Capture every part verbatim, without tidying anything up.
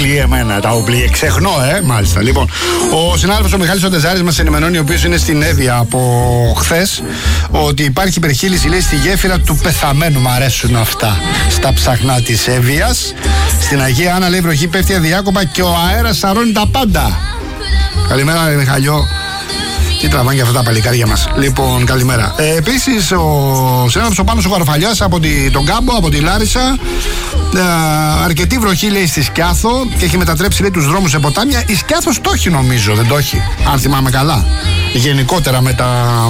ουπλί εμένα, τα ουπλί. Ξεχνώ, ε, μάλιστα. Λοιπόν, ο συνάδελφος ο Μιχάλης ο Τεζάρης μας ενημερώνει, ο οποίος είναι στην Εύβοια από χθες, ότι υπάρχει υπερχείληση, λέει, στη γέφυρα του πεθαμένου. Μ' αρέσουν αυτά στα ψαχνά της Εύβοιας. Στην Αγία Άννα, λέει, βροχή πέφτει αδιάκοπα και ο αέρας σαρώνει τα πάντα. Καλημέρα, Μιχαλιό. Τι τραβάνε για αυτά τα παλικάρια μας. Λοιπόν, καλημέρα. Ε, επίσης, ο συνάδελφος ο Πάνος ο Καροφαλιάς από τη, τον Κάμπο, από τη Λάρισα. Ε, αρκετή βροχή, λέει, στη Σκιάθο και έχει μετατρέψει, λέει, τους δρόμους σε ποτάμια. Η Σκιάθος το έχει, νομίζω, δεν το έχει, αν θυμάμαι καλά. Γενικότερα με τα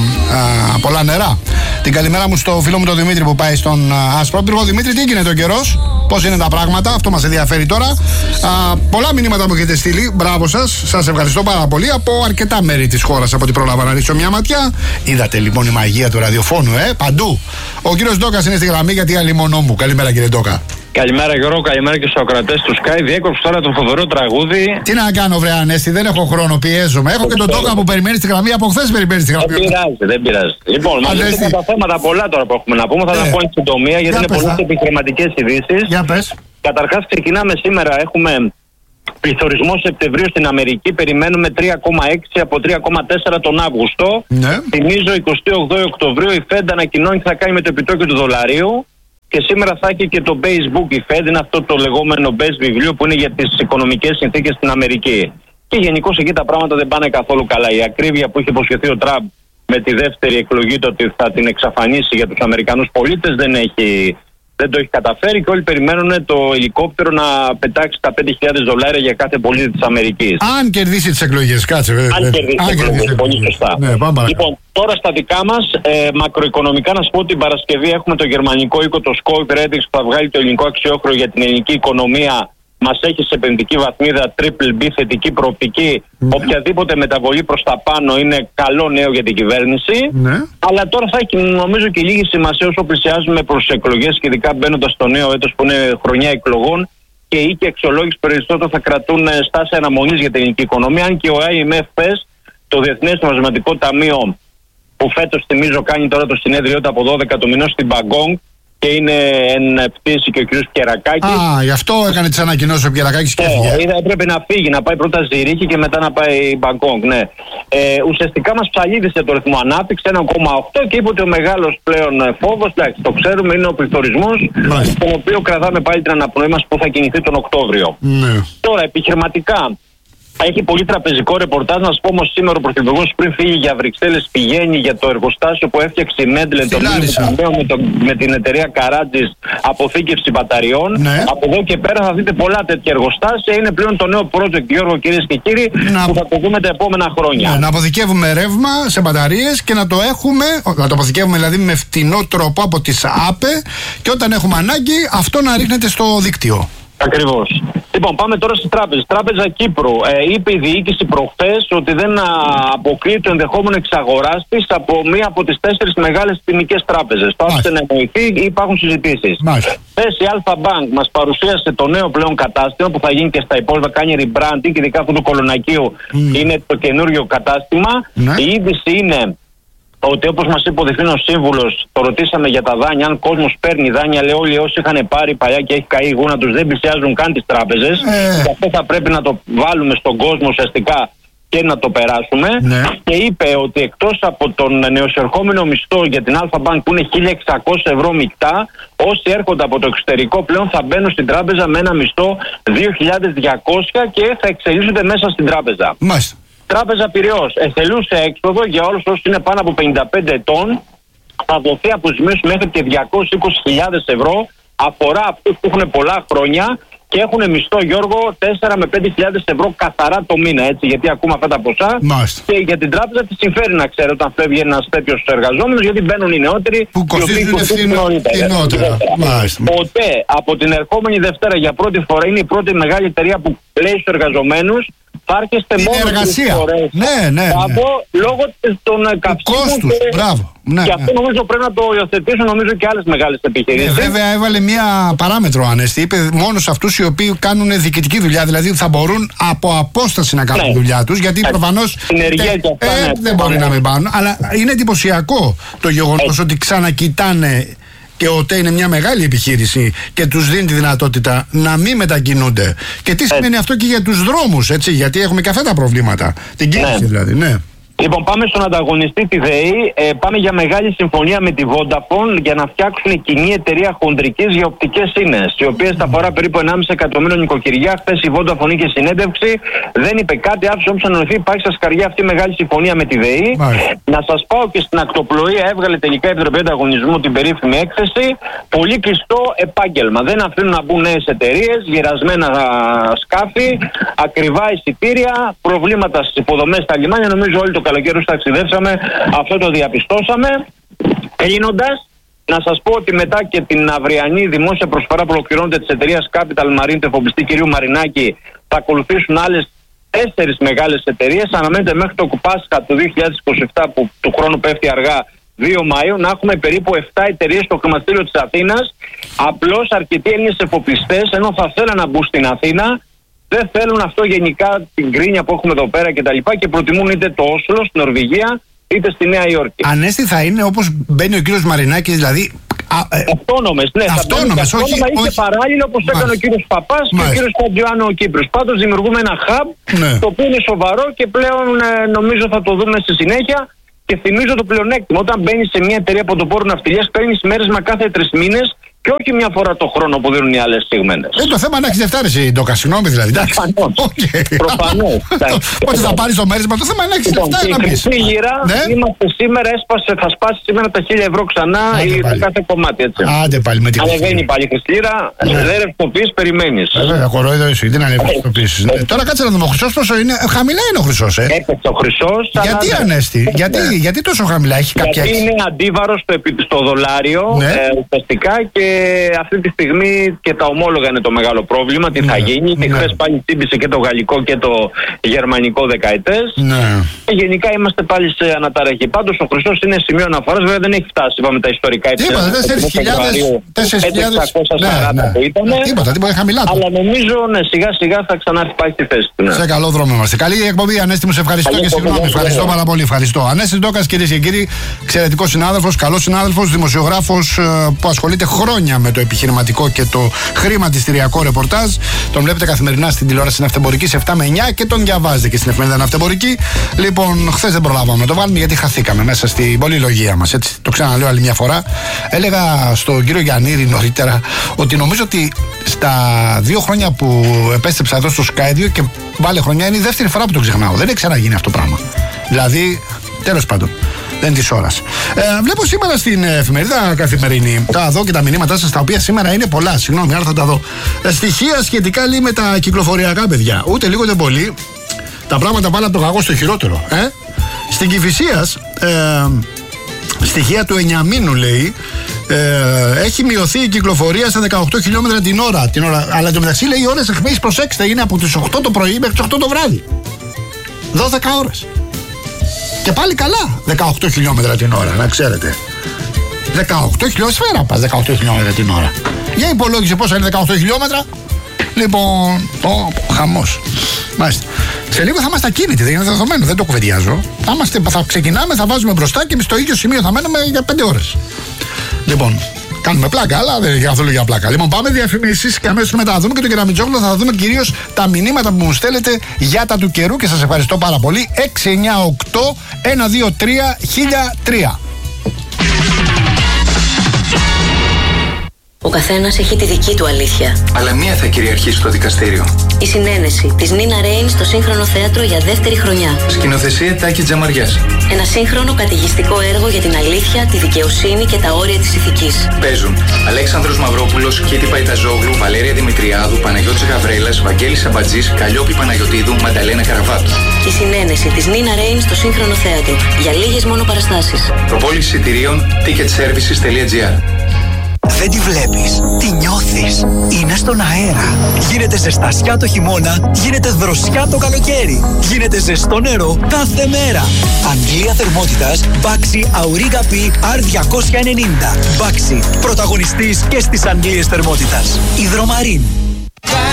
α, πολλά νερά. Την καλημέρα μου στο φίλο μου τον Δημήτρη που πάει στον Ασπρόπυργο. Δημήτρη, τι γίνεται ο καιρός, πώς είναι τα πράγματα, αυτό μας ενδιαφέρει τώρα. Α, πολλά μηνύματα μου έχετε στείλει. Μπράβο σας, σας ευχαριστώ πάρα πολύ από αρκετά μέρη της χώρας, από την πρόλαβα να ρίξω μια ματιά. Είδατε λοιπόν η μαγεία του ραδιοφώνου, ε, παντού. Ο κύριος Ντόκας είναι στη γραμμή γιατί αλίμονό μου. Καλημέρα, κύριε Ντόκα. Καλημέρα, Γιώργο, καλημέρα και στους ακροατές του Sky. Διέκοψε τώρα το φοβερό τραγούδι. Τι να κάνω, βρε Ανέστη, δεν έχω χρόνο, πιέζομαι. Έχω και τον Ντόκα που περιμένει στη γραμμή, από χθες περιμένει στη γραμμή. Δεν πειράζει, δεν πειράζει. Λοιπόν, μαζεύουμε τα θέματα πολλά τώρα που έχουμε να πούμε. Θα τα πω εν συντομία γιατί είναι πολλές επιχειρηματικές ειδήσεις. Για πες. Καταρχάς, ξεκινάμε σήμερα. Έχουμε πληθωρισμό Σεπτεμβρίου στην Αμερική. Περιμένουμε τρία κόμμα έξι από τρία κόμμα τέσσερα τον Αύγουστο. Ναι. Θυμίζω, εικοστή όγδοη Οκτωβρίου η Fed ανακοινώνει τι θα κάνει με το επιτόκιο του δολαρίου. Και σήμερα θα έχει και το Base Book η Fed, είναι αυτό το λεγόμενο base βιβλίο που είναι για τις οικονομικές συνθήκες στην Αμερική. Και γενικώς εκεί τα πράγματα δεν πάνε καθόλου καλά. Η ακρίβεια που είχε υποσχεθεί ο Τραμπ με τη δεύτερη εκλογή του ότι θα την εξαφανίσει για τους Αμερικανούς πολίτες δεν, έχει, δεν το έχει καταφέρει και όλοι περιμένουν το ελικόπτερο να πετάξει τα πέντε χιλιάδες δολάρια για κάθε πολίτη της Αμερικής. Αν κερδίσει τις εκλογές, κάτσε βέβαια. Αν κερδίσει τις εκλογές, πολύ σωστά. Ναι, λοιπόν, τώρα στα δικά μας, ε, μακροοικονομικά να σου πω ότι την Παρασκευή έχουμε το γερμανικό οίκο, το Scope Ratings που θα βγάλει το ελληνικό αξιόχρεο για την ελληνική οικονομία. Μας έχει σε επενδυτική βαθμίδα Triple B, θετική προοπτική. Ναι. Οποιαδήποτε μεταβολή προς τα πάνω είναι καλό νέο για την κυβέρνηση. Ναι. Αλλά τώρα θα έχει νομίζω και λίγη σημασία όσο πλησιάζουμε προς τις εκλογές και ειδικά μπαίνοντας στο νέο έτος που είναι χρονιά εκλογών και οι οίκοι αξιολόγηση περισσότερο θα κρατούν στάση αναμονής για την ελληνική οικονομία. Αν και ο άι εμ εφ, το Διεθνές Νομισματικό Ταμείο, που φέτος θυμίζω κάνει τώρα το συνέδριο από δώδεκα του μηνός στην Μπαγκόγκ και είναι εν πτήση και ο κ. Κερακάκης. Α, γι' αυτό έκανε τις ανακοινώσεις ο Κερακάκης και έφυγε. Ε, έπρεπε να φύγει, να πάει πρώτα Ζηρίχη και μετά να πάει Μπαγκόγκ, ναι. Ε, ουσιαστικά μας ψαλίδησε το ρυθμό ανάπτυξη ένα κόμμα οκτώ και είπε ότι ο μεγάλος πλέον φόβος, εντάξει, το ξέρουμε, είναι ο πληθωρισμός, τον οποίο κρατάμε πάλι την αναπνοή μας που θα κινηθεί τον Οκτώβριο. Ναι. Τώρα, επιχειρηματικά. Έχει πολύ τραπεζικό ρεπορτάζ. Να σα πω όμως σήμερα ο Πρωθυπουργός πριν φύγει για Βρυξέλλες πηγαίνει για το εργοστάσιο που έφτιαξε η Μέντλε το με, το, με την εταιρεία Καράτζης αποθήκευση μπαταριών. Ναι. Από εδώ και πέρα θα δείτε πολλά τέτοια εργοστάσια. Είναι πλέον το νέο project, Γιώργο, κυρίες και κύριοι, να... που θα το δούμε τα επόμενα χρόνια. Ναι, να αποθηκεύουμε ρεύμα σε μπαταρίες και να το έχουμε, να το αποθηκεύουμε δηλαδή με φτηνό τρόπο από τις ΑΠΕ και όταν έχουμε ανάγκη αυτό να ρίχνεται στο δίκτυο. Ακριβώς. Λοιπόν, πάμε τώρα στις τράπεζες. Τράπεζα Κύπρου. Ε, είπε η διοίκηση προχθές ότι δεν αποκλείει το ενδεχόμενο εξαγοράς της από μία από τις τέσσερις μεγάλες τιμικές τράπεζες. Το άφησε να εννοηθεί ή υπάρχουν συζητήσεις. Χθες η Alpha Bank μας παρουσίασε το νέο πλέον κατάστημα που θα γίνει και στα υπόλοιπα, κάνει rebranding και ειδικά αυτό του Κολονακίου mm. είναι το καινούριο κατάστημα. Mm. Η είδηση είναι ότι όπως μας είπε ο διευθύνων σύμβουλος, το ρωτήσαμε για τα δάνεια, αν κόσμος παίρνει δάνεια, λέει όλοι όσοι είχαν πάρει παλιά και έχει καεί η γούνα τους δεν πλησιάζουν καν τις τράπεζες. Ε. Και αυτό θα πρέπει να το βάλουμε στον κόσμο ουσιαστικά και να το περάσουμε. Ναι. Και είπε ότι εκτός από τον νεοσερχόμενο μισθό για την Alpha Bank που είναι χίλια εξακόσια ευρώ μεικτά, όσοι έρχονται από το εξωτερικό πλέον θα μπαίνουν στην τράπεζα με ένα μισθό δύο χιλιάδες διακόσια και θα εξελίσσονται μέσα στην τράπεζα. Μάλιστα. Τράπεζα Πειραιώς, εθελούσε έξοδο για όλους όσους είναι πάνω από πενήντα πέντε ετών, θα δοθεί αποζημίωση μέχρι και διακόσιες είκοσι χιλιάδες ευρώ, αφορά αυτούς που έχουν πολλά χρόνια και έχουν μισθό, Γιώργο, τέσσερα με πέντε χιλιάδες ευρώ καθαρά το μήνα, έτσι, γιατί ακούμε αυτά τα ποσά. Μάλιστα. Και για την τράπεζα τη συμφέρει να ξέρει όταν φεύγει ένας τέτοιος εργαζόμενος, γιατί μπαίνουν οι νεότεροι που κοστίζουν νωρίτερα. Ποτέ από την ερχόμενη Δευτέρα για πρώτη φορά είναι η πρώτη μεγάλη εταιρεία που λέει στους εργαζομένους θα έρχεστε μόνο εργασία. Φορές, ναι, ναι, ναι. Από, λόγω των καυσίμων και, μπράβο. Ναι, και αυτό νομίζω πρέπει να το υιοθετήσουν νομίζω και άλλες μεγάλες επιχειρήσεις. Ε, βέβαια έβαλε μια παράμετρο Ανέστη. Είπε μόνο σε αυτούς οι οποίοι κάνουν διοικητική δουλειά, δηλαδή θα μπορούν από απόσταση να κάνουν τη ναι. δουλειά τους, γιατί προφανώς ε, ε, δεν μπορεί να μην πάνε. Αλλά είναι εντυπωσιακό το γεγονός ότι ξανακοιτάνε και ο ΟΤΕ είναι μια μεγάλη επιχείρηση και τους δίνει τη δυνατότητα να μην μετακινούνται. Και τι σημαίνει αυτό και για τους δρόμους, έτσι, γιατί έχουμε και αυτά τα προβλήματα. Την κίνηση, ναι. δηλαδή, ναι. Λοιπόν, πάμε στον ανταγωνιστή τη ΔΕΗ. Ε, πάμε για μεγάλη συμφωνία με τη Vodafone για να φτιάξουν κοινή εταιρεία χοντρικής για οπτικές ίνες, η οποία θα αφορά περίπου ενάμιση εκατομμύριο νοικοκυριά. Χθες η Vodafone είχε συνέντευξη, δεν είπε κάτι, άφησε όμως ανανοηθεί. Υπάρχει στα σκαριά αυτή η μεγάλη συμφωνία με τη ΔΕΗ. Μάλιστα. Να σας πάω και στην ακτοπλοεία, έβγαλε τελικά η Επιτροπή Ανταγωνισμού την περίφημη έκθεση. Πολύ κλειστό επάγγελμα. Δεν αφήνουν να μπουν νέες εταιρείες, γερασμένα σκάφη, ακριβά εισιτήρια, προβλήματα στις υποδομές στα λιμάνια. Νομίζω όλοι το καλοκαίρι ταξιδέψαμε, αυτό το διαπιστώσαμε. Κλείνοντας, να σας πω ότι μετά και την αυριανή δημόσια προσφορά που ολοκληρώνεται της εταιρείας Capital Marine του εφοπλιστή κ. Μαρινάκη, θα ακολουθήσουν άλλες τέσσερις μεγάλες εταιρείες. Αναμένεται μέχρι το Πάσχα του δύο χιλιάδες είκοσι επτά, που του χρόνου πέφτει αργά, δύο Μαΐου, να έχουμε περίπου επτά εταιρείες στο χρηματιστήριο της Αθήνας. Απλώς αρκετοί Έλληνες εφοπλιστές, ενώ θα θέλουν να μπουν στην Αθήνα, δεν θέλουν αυτό γενικά, την κρίνια που έχουμε εδώ πέρα και τα λοιπά, και προτιμούν είτε το Όσλο, στην Νορβηγία, είτε στη Νέα Υόρκη. Ανέστη θα είναι όπως μπαίνει ο κύριος Μαρινάκης, δηλαδή. Ε, αυτόνομες, ναι, αυτόνομες, όχι, αυτόνομα, όχι, ή και παράλληλα όπως έκανε ο κύριος Παπάς και ο κύριος Παντζιάνο ο Κύπρος. Πάντως δημιουργούμε ένα hub, ναι. το οποίο είναι σοβαρό και πλέον ε, νομίζω θα το δούμε στη συνέχεια. Και θυμίζω το πλεονέκτημα. Όταν μπαίνεις σε μια εταιρεία ποντοπόρου ναυτιλίας, παίρνεις μέρισμα κάθε τρεις μήνες. Και όχι μια φορά το χρόνο που δίνουν οι άλλες στιγμένες. Ε, το θέμα να έχεις δευτάρες, Ντόκα, συγγνώμη δηλαδή. Προφανώς. Okay. Προφανώς. Πότε θα πάρεις το μέρισμα, το θέμα είναι να έχεις δευτάρες να πεις. Στη γύρα, είμαστε σήμερα, έσπασε, θα σπάσει σήμερα τα χίλια ευρώ ξανά ή το κάθε κομμάτι. Έτσι. Άντε πάλι με την Χριστίνα. Ανεβαίνει πάλι η Χριστίνα, δεν ρευστοποιείς, περιμένεις. Βέβαια, κορόιδο είσαι, δεν ανεβαίνει. Τώρα κάτσε να δούμε, ο Χρυσός πόσο είναι, χαμηλά είναι ο Χρυσός, ε. Έπαιξε ο Χρυσός. Γιατί Ανέστη, γιατί τόσο χαμηλά, έχει κάποια. Γιατί είναι αντίβαρος στο δολάριο ουσιαστικά και αυτή τη στιγμή και τα ομόλογα είναι το μεγάλο πρόβλημα. Τι θα ναι, γίνει, και ναι. χθες πάλι τσίμπησε και το γαλλικό και το γερμανικό δεκαετές. Ναι. Και γενικά είμαστε πάλι σε αναταραχή. Πάντως ο Χρυσός είναι σημείο αναφοράς, βέβαια δεν έχει φτάσει. Είπαμε τα ιστορικά. Τίποτα, τέσσερις χιλιάδες που ήταν. Τίποτα, τίποτα, χαμηλά. Αλλά νομίζω ναι, σιγά σιγά θα ξανάρθει πάλι στη θέση του. Ναι. Σε καλό δρόμο είμαστε. Καλή εκπομπή, Ανέστη μου, σε ευχαριστώ και συγγνώμη. Ευχαριστώ πάρα πολύ. Ευχαριστώ. Ανέστη Ντόκας, κυρίες και κύριοι, εξαιρετικό συνάδελφο, καλό συνάδελφο, δημοσιογράφο που ασχολείται χρόνια με το επιχειρηματικό και το χρηματιστηριακό ρεπορτάζ. Τον βλέπετε καθημερινά στην τηλεόραση Ναυτεμπορική σε επτά με εννιά και τον διαβάζετε και στην εφημερίδα Ναυτεμπορική. Λοιπόν, χθες δεν προλάβαμε να το βάλουμε γιατί χαθήκαμε μέσα στην πολυλογία μας. Έτσι, το ξαναλέω άλλη μια φορά. Έλεγα στον κύριο Γιαννήρη νωρίτερα ότι νομίζω ότι στα δύο χρόνια που επέστρεψα εδώ στο Σκάιδιο και βάλε χρονιά είναι η δεύτερη φορά που το ξεχνάω. Δεν έχει ξαναγίνει αυτό το πράγμα. Δηλαδή, τέλος πάντων. Δεν τη ώρα. Ε, βλέπω σήμερα στην εφημερίδα Καθημερινή, τα δω και τα μηνύματά σας, τα οποία σήμερα είναι πολλά. Συγγνώμη, άρα θα τα δω. Ε, στοιχεία σχετικά λέει με τα κυκλοφοριακά, παιδιά. Ούτε λίγο ούτε πολύ. Τα πράγματα πάνε από το κακό στο χειρότερο. Ε? Στην Κηφισίας, ε, στοιχεία του εννιά μήνου λέει, ε, έχει μειωθεί η κυκλοφορία στα δεκαοκτώ χιλιόμετρα την ώρα. Την ώρα. Αλλά εντωμεταξύ λέει οι ώρες αιχμής, προσέξτε, είναι από τις οκτώ το πρωί μέχρι τις οκτώ το βράδυ. δώδεκα ώρες. Και πάλι καλά, δεκαοκτώ χιλιόμετρα την ώρα, να ξέρετε. δεκαοκτώ χιλιόμετρα, σφαίρα πας δεκαοκτώ χιλιόμετρα την ώρα. Για υπολόγισε πόσα είναι δεκαοκτώ χιλιόμετρα. Λοιπόν, ο χαμός. Μάλιστα. Σε λίγο θα είμαστε ακίνητοι, δεν είναι δεδομένο, δεν το κουβεντιάζω. Θα, είμαστε, θα ξεκινάμε, θα βάζουμε μπροστά και στο ίδιο σημείο θα μένουμε για πέντε ώρες. Λοιπόν, κάνουμε πλάκα, αλλά δεν είναι καθόλου για πλάκα. Λοιπόν, πάμε διαφημίσεις και αμέσως μετά θα δούμε και το Κεραμιτζόγλου. Θα δούμε κυρίως τα μηνύματα που μου στέλνετε για τα του καιρού και σας ευχαριστώ πάρα πολύ. έξι εννιά οκτώ ένα δύο τρία χίλια τρία. Ο καθένας έχει τη δική του αλήθεια. Αλλά μία θα κυριαρχήσει στο δικαστήριο. Η συνένεση της Νίνα Ρέιν στο Σύγχρονο Θέατρο για δεύτερη χρονιά. Σκηνοθεσία Τάκη Τζαμαριάς. Ένα σύγχρονο καταιγιστικό έργο για την αλήθεια, τη δικαιοσύνη και τα όρια της ηθικής. Παίζουν Αλέξανδρος Μαυρόπουλος, Κίτη Παϊταζόγλου, Βαλέρια Δημητριάδου, Παναγιώτης Γαβρέλας, Βαγγέλης Αμπατζής, Καλλιόπη Παναγιωτίδου, Μανταλένα Καραβάτου. Η συνένεση της Νίνα Ρέιν στο Σύγχρονο Θέατρο για λίγες μόνο παραστάσεις. Προπόληση εισιτηρίων ticket services τελεία τζι άρ. Δεν τη βλέπεις, τη νιώθεις. Είναι στον αέρα. Γίνεται ζεστασιά το χειμώνα, γίνεται δροσιά το καλοκαίρι. Γίνεται ζεστό νερό κάθε μέρα. Αντλία θερμότητας Baxi Auriga P αρ διακόσια ενενήντα. Baxi, πρωταγωνιστής και στις αντλίες θερμότητας. Υδρομαρίν.